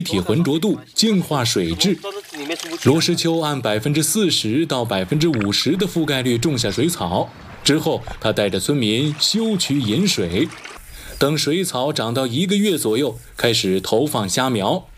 体浑浊度，净化水质。罗石秋按40%到50%的覆盖率种下水草，之后他带着村民修渠引水，等水草长到1个月左右，开始投放虾苗。